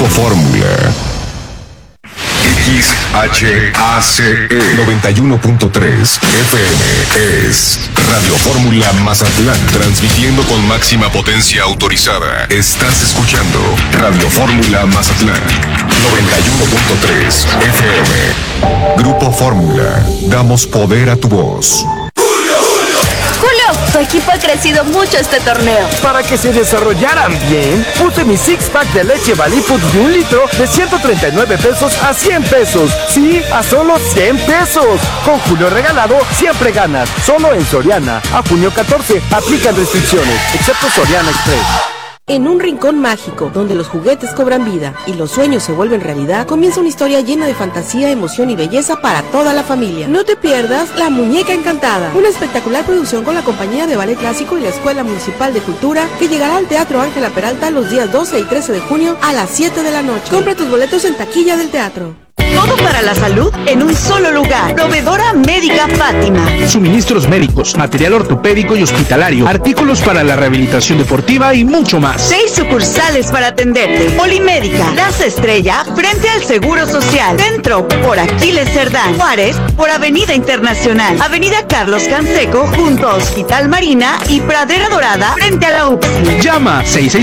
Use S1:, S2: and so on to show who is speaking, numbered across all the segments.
S1: Fórmula. XHACE 91.3 FM es Radio Fórmula Mazatlán, transmitiendo con máxima potencia autorizada. Estás escuchando Radio Fórmula Mazatlán 91.3 FM. Grupo Fórmula, damos poder a tu voz.
S2: Tu equipo ha crecido mucho este torneo.
S3: Para que se desarrollaran bien, puse mi six-pack de leche Valiput de 1 litro de 139 pesos a 100 pesos. Sí, a solo 100 pesos. Con Julio Regalado siempre ganas. Solo en Soriana. A junio 14 aplican restricciones, excepto Soriana Express.
S4: En un rincón mágico, donde los juguetes cobran vida y los sueños se vuelven realidad, comienza una historia llena de fantasía, emoción y belleza para toda la familia. No te pierdas La Muñeca Encantada, una espectacular producción con la compañía de ballet clásico y la Escuela Municipal de Cultura, que llegará al Teatro Ángela Peralta los días 12 y 13 de junio a las 7 de la noche. Compra tus boletos en taquilla del teatro.
S5: Todo para la salud en un solo lugar. Proveedora Médica Fátima.
S6: Suministros médicos, material ortopédico y hospitalario, artículos para la rehabilitación deportiva y mucho más.
S5: 6 sucursales para atenderte. Polimédica, Plaza Estrella, frente al Seguro Social. Centro, por Aquiles Cerdán. Juárez, por Avenida Internacional. Avenida Carlos Canseco, junto a Hospital Marina y Pradera Dorada, frente a la UPSI.
S6: Llama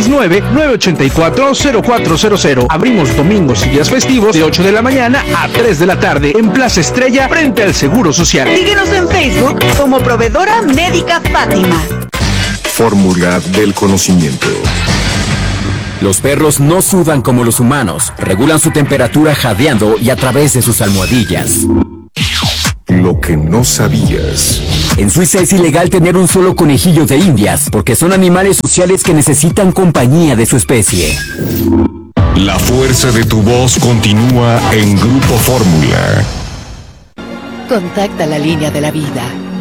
S6: 669-984-0400. Abrimos domingos y días festivos de 8 de la mañana a 3 de la tarde en Plaza Estrella, frente al Seguro Social.
S5: Síguenos en Facebook como Proveedora Médica Fátima.
S1: Fórmula del conocimiento.
S7: Los perros no sudan como los humanos, regulan su temperatura jadeando y a través de sus almohadillas.
S1: Lo que no sabías.
S7: En Suiza es ilegal tener un solo conejillo de indias, porque son animales sociales que necesitan compañía de su especie.
S1: La fuerza de tu voz continúa en Grupo Fórmula.
S8: Contacta la línea de la vida.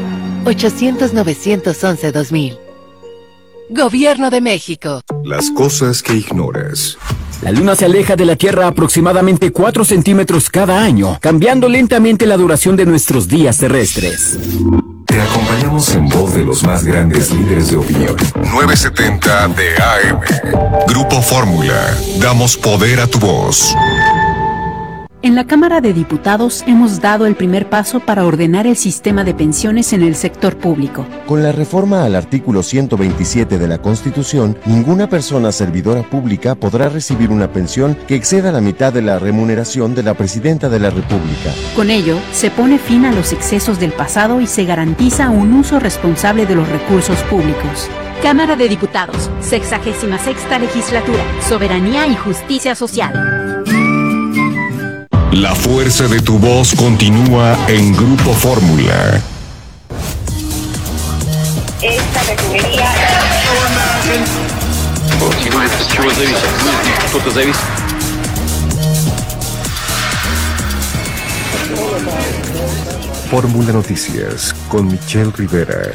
S8: 800-911-2000. Gobierno de México.
S1: Las cosas que ignoras.
S7: La Luna se aleja de la Tierra aproximadamente 4 centímetros cada año, cambiando lentamente la duración de nuestros días terrestres.
S1: Te acompañamos en voz de los más grandes líderes de opinión. 970 de AM. Grupo Fórmula. Damos poder a tu voz.
S9: En la Cámara de Diputados hemos dado el primer paso para ordenar el sistema de pensiones en el sector público.
S10: Con la reforma al artículo 127 de la Constitución, ninguna persona servidora pública podrá recibir una pensión que exceda la mitad de la remuneración de la Presidenta de la República.
S9: Con ello, se pone fin a los excesos del pasado y se garantiza un uso responsable de los recursos públicos.
S11: Cámara de Diputados, 66ª Legislatura, Soberanía y Justicia Social.
S1: La fuerza de tu voz continúa en Grupo Fórmula.
S12: Esta refinería...
S1: Fórmula Noticias con Michelle Rivera.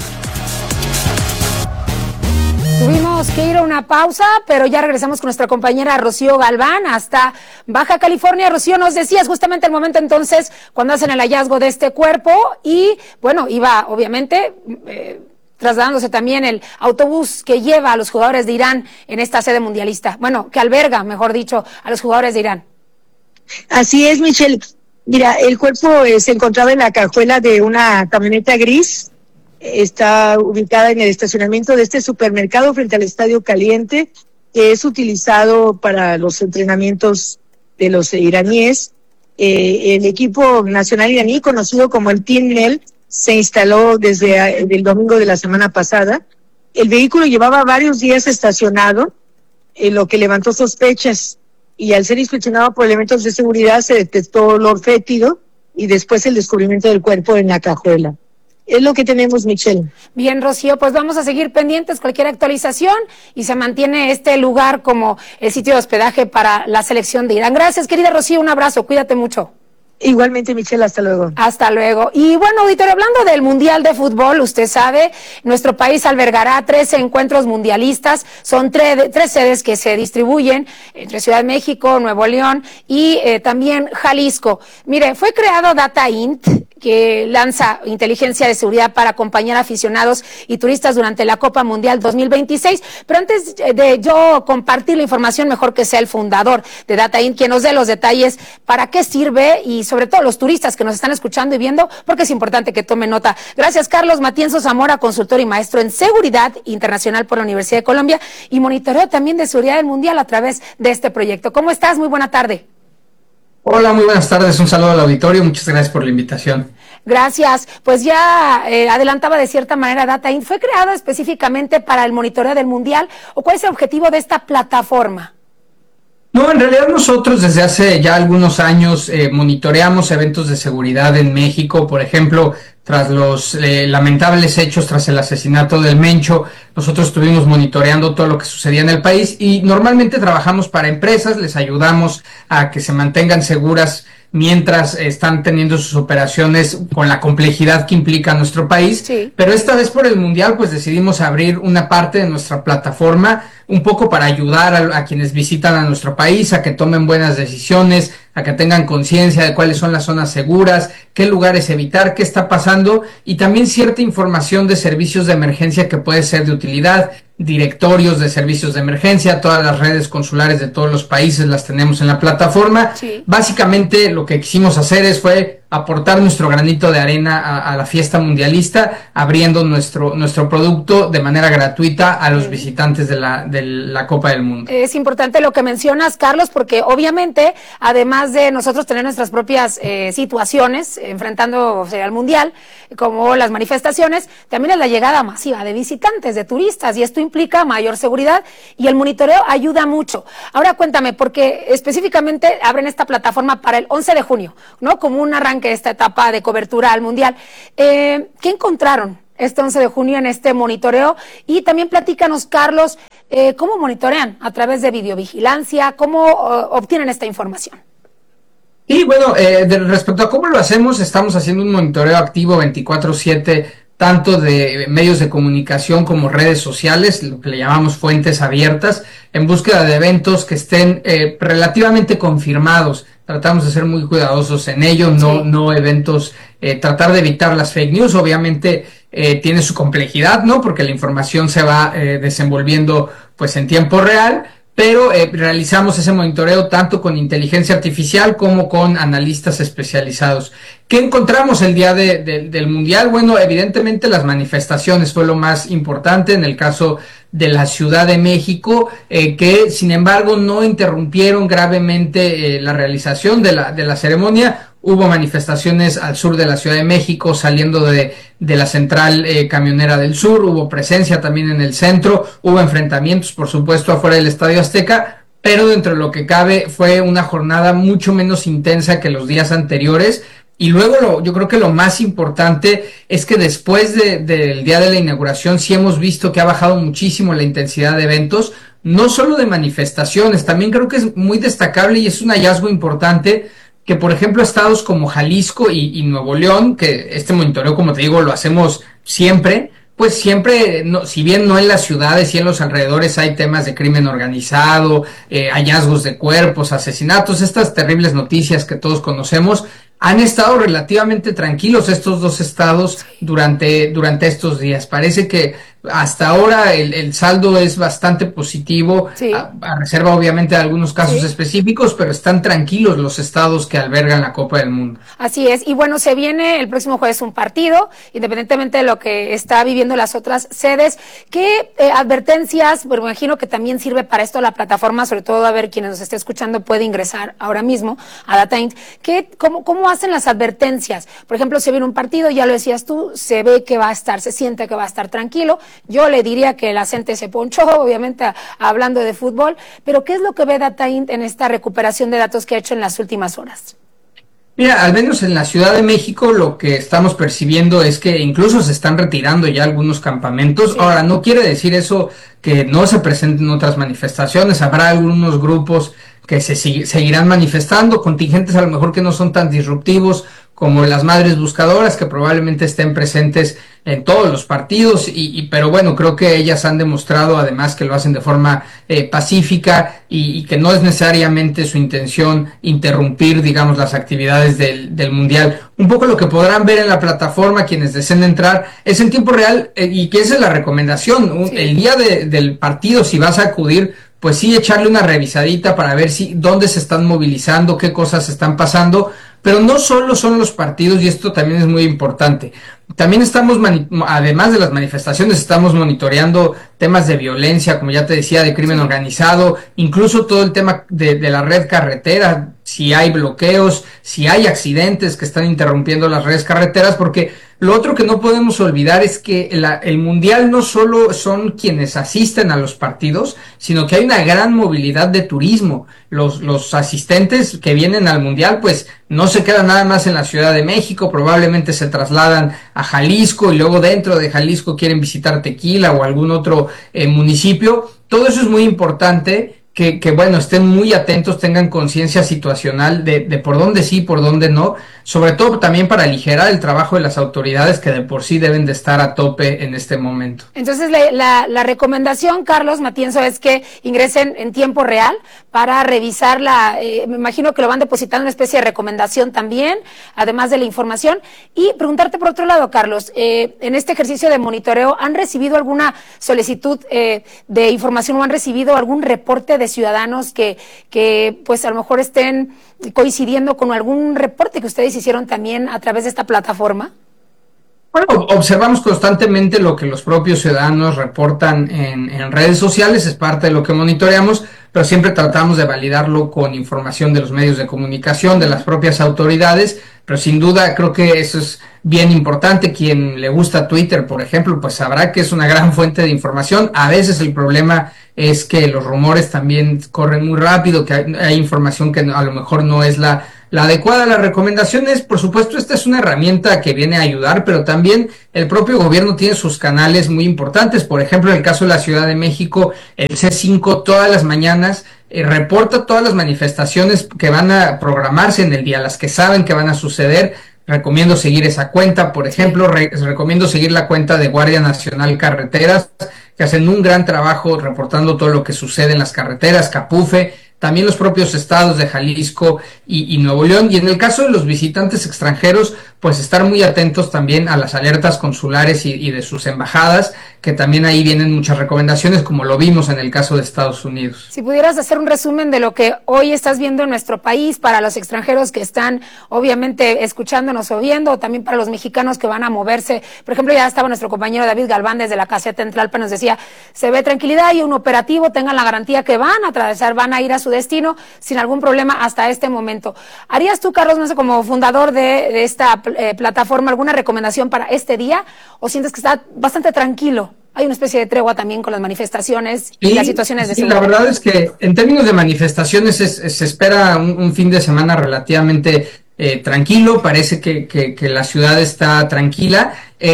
S13: Tuvimos que ir a una pausa, pero ya regresamos con nuestra compañera Rocío Galván hasta Baja California. Rocío, nos decías justamente el momento entonces cuando hacen el hallazgo de este cuerpo y, bueno, iba obviamente trasladándose también el autobús que lleva a los jugadores de Irán en esta sede mundialista. Bueno, que alberga, mejor dicho, a los jugadores de Irán.
S14: Así es, Michelle. Mira, el cuerpo se encontraba en la cajuela de una camioneta gris. Está ubicada en el estacionamiento de este supermercado frente al Estadio Caliente, que es utilizado para los entrenamientos de los iraníes. El equipo nacional iraní, conocido como el Team Nel, se instaló desde el domingo de la semana pasada. El vehículo llevaba varios días estacionado, lo que levantó sospechas, y al ser inspeccionado por elementos de seguridad se detectó olor fétido y después el descubrimiento del cuerpo en la cajuela. Es lo que tenemos, Michelle.
S13: Bien, Rocío, pues vamos a seguir pendientes cualquier actualización y se mantiene este lugar como el sitio de hospedaje para la selección de Irán. Gracias, querida Rocío, un abrazo, cuídate mucho.
S14: Igualmente, Michelle, hasta luego.
S13: Hasta luego. Y bueno, auditorio, hablando del Mundial de Fútbol, usted sabe, nuestro país albergará 13 encuentros mundialistas. Son tres sedes que se distribuyen entre Ciudad de México, Nuevo León y también Jalisco. Mire, fue creado Data Int, que lanza inteligencia de seguridad para acompañar a aficionados y turistas durante la Copa Mundial 2026. Pero antes de yo compartir la información, mejor que sea el fundador de DataInt quien nos dé los detalles para qué sirve y sobre todo los turistas que nos están escuchando y viendo, porque es importante que tomen nota. Gracias, Carlos Matienzo Zamora, consultor y maestro en seguridad internacional por la Universidad de Colombia y monitoreo también de seguridad del mundial a través de este proyecto. ¿Cómo estás? Muy buena tarde.
S15: Hola, muy buenas tardes. Un saludo al auditorio. Muchas gracias por la invitación.
S13: Gracias. Pues ya adelantaba de cierta manera DataInt. ¿Fue creado específicamente para el monitoreo del mundial o cuál es el objetivo de esta plataforma?
S15: No, en realidad nosotros desde hace ya algunos años monitoreamos eventos de seguridad en México. Por ejemplo, tras los lamentables hechos, tras el asesinato del Mencho, nosotros estuvimos monitoreando todo lo que sucedía en el país y normalmente trabajamos para empresas, les ayudamos a que se mantengan seguras mientras están teniendo sus operaciones con la complejidad que implica nuestro país. Sí. Pero esta vez por el Mundial pues decidimos abrir una parte de nuestra plataforma un poco para ayudar a quienes visitan a nuestro país a que tomen buenas decisiones, a que tengan conciencia de cuáles son las zonas seguras, qué lugares evitar, qué está pasando y también cierta información de servicios de emergencia que puede ser de utilidad, directorios de servicios de emergencia, todas las redes consulares de todos los países las tenemos en la plataforma. Sí. Básicamente lo que quisimos hacer fue aportar nuestro granito de arena a la fiesta mundialista, abriendo nuestro producto de manera gratuita a los visitantes de la Copa del Mundo.
S13: Es importante lo que mencionas, Carlos, porque obviamente, además de nosotros tener nuestras propias situaciones enfrentando al Mundial, como las manifestaciones, también es la llegada masiva de visitantes, de turistas, y esto implica mayor seguridad y el monitoreo ayuda mucho. Ahora cuéntame, porque específicamente abren esta plataforma para el 11 de junio, ¿no? Como un arranque de esta etapa de cobertura al Mundial. ¿Qué encontraron este 11 de junio en este monitoreo? Y también platícanos, Carlos, ¿cómo monitorean? ¿A través de videovigilancia? ¿Cómo obtienen esta información?
S15: Y bueno, respecto a cómo lo hacemos, estamos haciendo un monitoreo activo 24/7, tanto de medios de comunicación como redes sociales, lo que le llamamos fuentes abiertas, en búsqueda de eventos que estén relativamente confirmados. Tratamos de ser muy cuidadosos en ello, no eventos, tratar de evitar las fake news. Obviamente tiene su complejidad, ¿no? Porque la información se va desenvolviendo pues en tiempo real, pero realizamos ese monitoreo tanto con inteligencia artificial como con analistas especializados. ¿Qué encontramos el día del Mundial? Bueno, evidentemente las manifestaciones fue lo más importante en el caso de la Ciudad de México, que sin embargo no interrumpieron gravemente la realización de la ceremonia. Hubo manifestaciones al sur de la Ciudad de México, saliendo de la central camionera del sur, hubo presencia también en el centro, hubo enfrentamientos, por supuesto, afuera del Estadio Azteca, pero dentro de lo que cabe fue una jornada mucho menos intensa que los días anteriores. Y luego yo creo que lo más importante es que después del día de la inauguración sí hemos visto que ha bajado muchísimo la intensidad de eventos, no solo de manifestaciones, también creo que es muy destacable y es un hallazgo importante que, por ejemplo, estados como Jalisco y Nuevo León, que este monitoreo, como te digo, lo hacemos siempre, pues siempre, si bien no en las ciudades y en los alrededores hay temas de crimen organizado, hallazgos de cuerpos, asesinatos, estas terribles noticias que todos conocemos, han estado relativamente tranquilos estos dos estados durante estos días. Parece que hasta ahora el saldo es bastante positivo, sí, a reserva obviamente de algunos casos específicos, pero están tranquilos los estados que albergan la Copa del Mundo.
S13: Así es, y bueno, se viene el próximo jueves un partido, independientemente de lo que está viviendo las otras sedes. ¿Qué advertencias? Bueno, me imagino que también sirve para esto la plataforma, sobre todo a ver quienes nos esté escuchando puede ingresar ahora mismo a DataInt. ¿Cómo hacen las advertencias? Por ejemplo, si viene un partido, ya lo decías tú, se ve que va a estar, se siente que va a estar tranquilo. Yo le diría que la gente se ponchó, obviamente, hablando de fútbol, pero ¿qué es lo que ve DataInt en esta recuperación de datos que ha hecho en las últimas horas?
S15: Mira, al menos en la Ciudad de México lo que estamos percibiendo es que incluso se están retirando ya algunos campamentos. Sí. Ahora, no quiere decir eso que no se presenten otras manifestaciones, habrá algunos grupos que se seguirán manifestando, contingentes a lo mejor que no son tan disruptivos como las madres buscadoras, que probablemente estén presentes en todos los partidos, pero bueno, creo que ellas han demostrado además que lo hacen de forma pacífica y que no es necesariamente su intención interrumpir, digamos, las actividades del Mundial. Un poco lo que podrán ver en la plataforma quienes deseen entrar es en tiempo real, y que esa es la recomendación.
S13: Sí.
S15: El día del partido, si vas a acudir, pues sí, echarle una revisadita para ver dónde se están movilizando, qué cosas están pasando, pero no solo son los partidos, y esto también es muy importante. También estamos, además de las manifestaciones, estamos monitoreando temas de violencia, como ya te decía, de crimen organizado, incluso todo el tema de la red carretera, si hay bloqueos, si hay accidentes que están interrumpiendo las redes carreteras, porque lo otro que no podemos olvidar es que el Mundial no solo son quienes asisten a los partidos, sino que hay una gran movilidad de turismo. Los asistentes que vienen al Mundial, pues no se quedan nada más en la Ciudad de México, probablemente se trasladan a Jalisco y luego dentro de Jalisco quieren visitar Tequila o algún otro municipio. Todo eso es muy importante. Que bueno, estén muy atentos, tengan conciencia situacional de por dónde sí, por dónde no, sobre todo también para aligerar el trabajo de las autoridades, que de por sí deben de estar a tope en este momento.
S13: Entonces, la recomendación, Carlos Matienzo, es que ingresen en tiempo real para revisar me imagino que lo van depositando una especie de recomendación también, además de la información, y preguntarte por otro lado, Carlos, en este ejercicio de monitoreo, ¿han recibido alguna solicitud de información o han recibido algún reporte de ciudadanos que pues a lo mejor estén coincidiendo con algún reporte que ustedes hicieron también a través de esta plataforma?
S15: Bueno, observamos constantemente lo que los propios ciudadanos reportan en redes sociales, es parte de lo que monitoreamos, pero siempre tratamos de validarlo con información de los medios de comunicación, de las propias autoridades, pero sin duda creo que eso es bien importante. Quien le gusta Twitter, por ejemplo, pues sabrá que es una gran fuente de información. A veces el problema es que los rumores también corren muy rápido, que hay información que a lo mejor no es la adecuada. La recomendación es, por supuesto, esta es una herramienta que viene a ayudar, pero también el propio gobierno tiene sus canales muy importantes. Por ejemplo, en el caso de la Ciudad de México, el C5 todas las mañanas reporta todas las manifestaciones que van a programarse en el día, las que saben que van a suceder. Recomiendo seguir esa cuenta, por ejemplo, recomiendo seguir la cuenta de Guardia Nacional Carreteras, que hacen un gran trabajo reportando todo lo que sucede en las carreteras, Capufe, también los propios estados de Jalisco y Nuevo León. Y en el caso de los visitantes extranjeros, pues estar muy atentos también a las alertas consulares y de sus embajadas, que también ahí vienen muchas recomendaciones, como lo vimos en el caso de Estados Unidos.
S13: Si pudieras hacer un resumen de lo que hoy estás viendo en nuestro país, para los extranjeros que están obviamente escuchándonos o viendo, o también para los mexicanos que van a moverse. Por ejemplo, ya estaba nuestro compañero David Galván desde la caseta en Tlalpan, nos decía, se ve tranquilidad y un operativo, tengan la garantía que van a atravesar, van a ir a su destino sin algún problema hasta este momento. ¿Harías tú, Carlos, no sé, como fundador de esta plataforma, alguna recomendación para este día, o sientes que está bastante tranquilo? Hay una especie de tregua también con las manifestaciones y las situaciones de seguridad.
S15: La verdad es que en términos de manifestaciones se espera un fin de semana relativamente tranquilo. Parece que la ciudad está tranquila.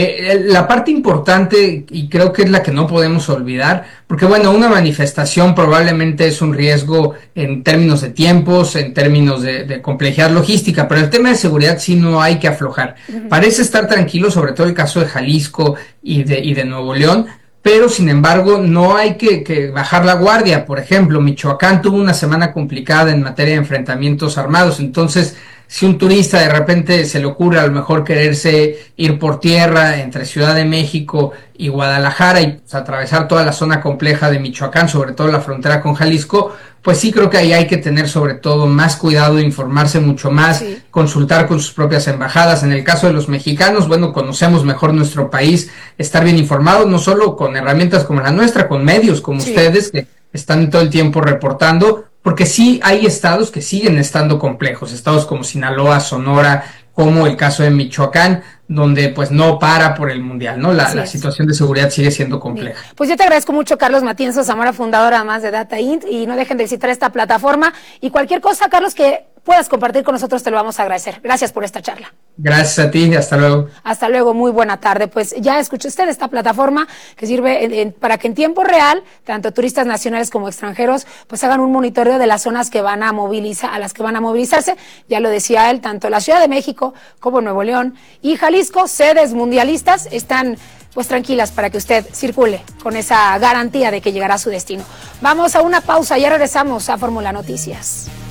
S15: La parte importante, y creo que es la que no podemos olvidar, porque bueno, una manifestación probablemente es un riesgo en términos de tiempos, en términos de complejidad logística, pero el tema de seguridad sí no hay que aflojar. Parece estar tranquilo, sobre todo el caso de Jalisco y de Nuevo León, pero sin embargo no hay que bajar la guardia. Por ejemplo, Michoacán tuvo una semana complicada en materia de enfrentamientos armados, entonces si un turista de repente se le ocurre a lo mejor quererse ir por tierra entre Ciudad de México y Guadalajara y pues, atravesar toda la zona compleja de Michoacán, sobre todo la frontera con Jalisco, pues sí creo que ahí hay que tener sobre todo más cuidado, informarse mucho más, consultar con sus propias embajadas. En el caso de los mexicanos, bueno, conocemos mejor nuestro país, estar bien informados, no solo con herramientas como la nuestra, con medios como ustedes que están todo el tiempo reportando, porque sí hay estados que siguen estando complejos, estados como Sinaloa, Sonora, como el caso de Michoacán, donde pues no para por el Mundial, ¿no? La situación de seguridad sigue siendo compleja.
S13: Bien. Pues yo te agradezco mucho, Carlos Matienzo Zamora, fundador además de Data Int, y no dejen de visitar esta plataforma. Y cualquier cosa, Carlos, que puedas compartir con nosotros, te lo vamos a agradecer. Gracias por esta charla.
S15: Gracias a ti, hasta luego.
S13: Hasta luego, muy buena tarde. Pues ya escuchó usted esta plataforma que sirve para que en tiempo real, tanto turistas nacionales como extranjeros, pues hagan un monitoreo de las zonas que van a movilizarse. Ya lo decía él, tanto la Ciudad de México como Nuevo León y Jalisco, sedes mundialistas, están pues tranquilas para que usted circule con esa garantía de que llegará a su destino. Vamos a una pausa, ya regresamos a Fórmula Noticias.